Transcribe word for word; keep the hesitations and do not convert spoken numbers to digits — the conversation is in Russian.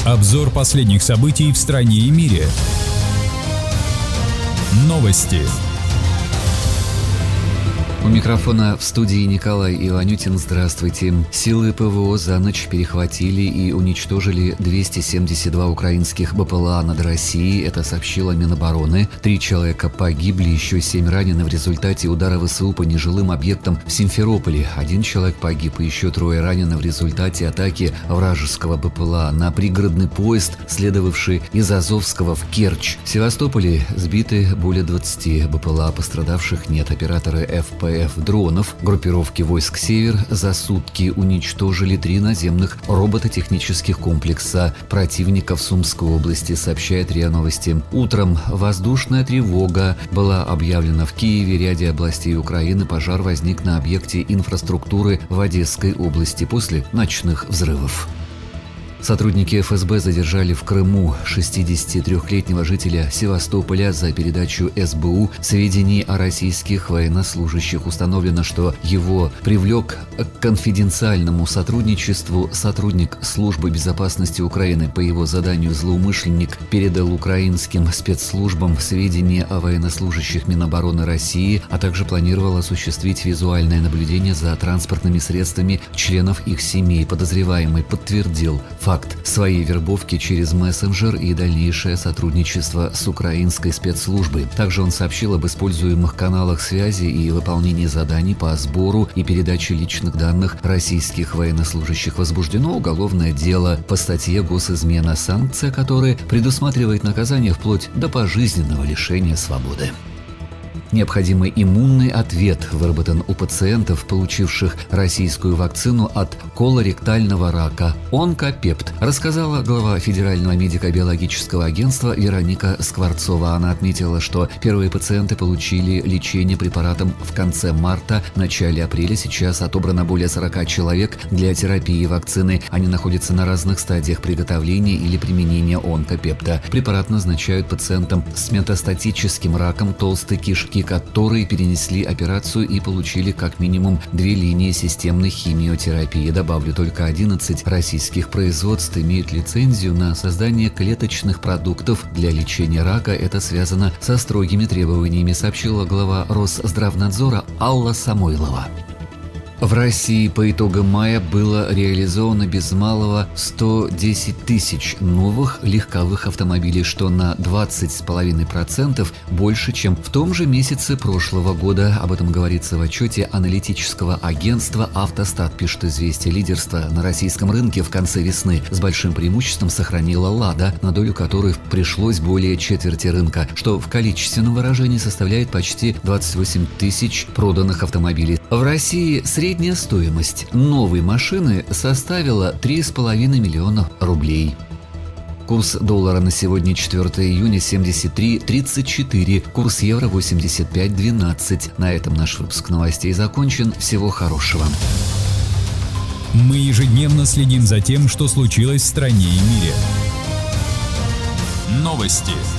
Обзор последних событий в стране и мире. Новости. У микрофона в студии Николай Иванютин. Здравствуйте. Силы ПВО за ночь перехватили и уничтожили двести семьдесят два украинских БПЛА над Россией. Это сообщила Минобороны. Три человека погибли, еще семь ранены в результате удара ВСУ по нежилым объектам в Симферополе. Один человек погиб и еще трое ранены в результате атаки вражеского БПЛА на пригородный поезд, следовавший из Азовского в Керчь. В Севастополе сбиты более двадцати БПЛА, пострадавших нет. Операторы эф пэ эф дронов группировки войск «Север» за сутки уничтожили три наземных робототехнических комплекса противника в Сумской области, сообщает РИА Новости. Утром воздушная тревога была объявлена в Киеве, ряде областей Украины. Пожар возник на объекте инфраструктуры в Одесской области после ночных взрывов. Сотрудники эф эс бэ задержали в Крыму шестидесятитрёхлетнего жителя Севастополя за передачу эс бэ у сведений о российских военнослужащих. Установлено, что его привлек к конфиденциальному сотрудничеству сотрудник Службы безопасности Украины. По его заданию злоумышленник передал украинским спецслужбам сведения о военнослужащих Минобороны России, а также планировал осуществить визуальное наблюдение за транспортными средствами членов их семей. Подозреваемый подтвердил факт своей вербовки через мессенджер и дальнейшее сотрудничество с украинской спецслужбой. Также он сообщил об используемых каналах связи и выполнении заданий по сбору и передаче личных данных российских военнослужащих. Возбуждено уголовное дело по статье «Госизмена», санкция которой предусматривает наказание вплоть до пожизненного лишения свободы. Необходимый иммунный ответ выработан у пациентов, получивших российскую вакцину от колоректального рака «Онкопепт», рассказала глава Федерального медико-биологического агентства Вероника Скворцова. Она отметила, что первые пациенты получили лечение препаратом в конце марта, начале апреля. Сейчас отобрано более сорока человек для терапии вакцины. Они находятся на разных стадиях приготовления или применения онкопепта. Препарат назначают пациентам с метастатическим раком толстой кишки, которые перенесли операцию и получили как минимум две линии системной химиотерапии. Добавлю, только одиннадцать российских производств имеют лицензию на создание клеточных продуктов для лечения рака. Это связано со строгими требованиями, сообщила глава Росздравнадзора Алла Самойлова. В России по итогам мая было реализовано без малого сто десять тысяч новых легковых автомобилей, что на двадцать целых пять десятых процента больше, чем в том же месяце прошлого года. Об этом говорится в отчете аналитического агентства «Автостат», пишет «Известия». Лидерство на российском рынке в конце весны с большим преимуществом сохранила «Лада», на долю которой пришлось более четверти рынка, что в количественном выражении составляет почти двадцать восемь тысяч проданных автомобилей. В России средняя Средняя стоимость новой машины составила три с половиной миллиона рублей. Курс доллара на сегодня, четвёртого июня, семьдесят три тридцать четыре. Курс евро восемьдесят пять двенадцать. На этом наш выпуск новостей закончен. Всего хорошего. Мы ежедневно следим за тем, что случилось в стране и мире. Новости.